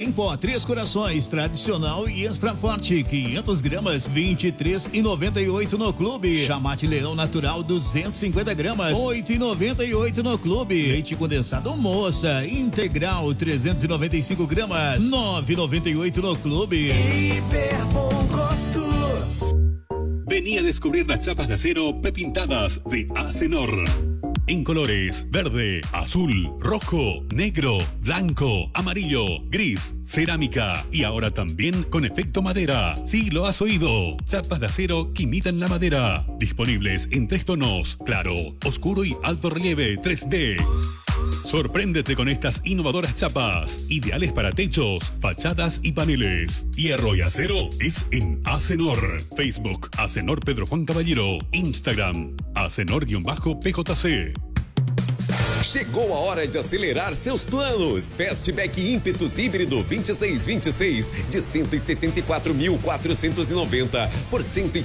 em pó, 3 corações, tradicional e extra forte, 500 gramas, 23,98 no clube. Chamate Leão Natural, 250 gramas, 8,98 no clube. Leite condensado Moça, integral, 395 gramas, 9,98 no clube. Hiper bom gosto. Vení a descubrir las chapas de acero prepintadas de Acenor. En colores verde, azul, rojo, negro, blanco, amarillo, gris, cerámica y ahora también con efecto madera. Sí, lo has oído. Chapas de acero que imitan la madera. Disponibles en 3 tonos: claro, oscuro y alto relieve 3D. Sorpréndete con estas innovadoras chapas, ideales para techos, fachadas y paneles. Hierro y acero es en Acenor. Facebook, Acenor Pedro Juan Caballero. Instagram, Acenor-PJC. Chegou a hora de acelerar seus planos. Fastback Ímpetus Híbrido 2626 de 174.490 por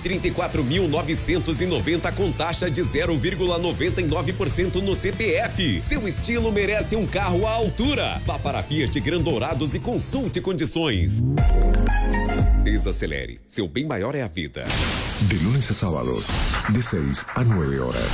134.990 com taxa de 0,99% no CPF. Seu estilo merece um carro à altura. Vá para Fiat Grandourados e consulte condições. Desacelere. Seu bem maior é a vida. De lunes a sábado, de 6 a 9 horas.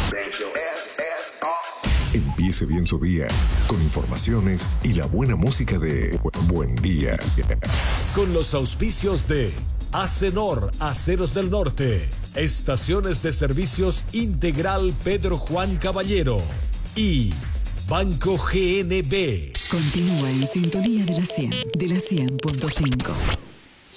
Empiece bien su día con informaciones y la buena música de Buen Día. Con los auspicios de Acenor, Aceros del Norte, Estaciones de Servicios Integral Pedro Juan Caballero y Banco GNB. Continúa en sintonía de la 100.5.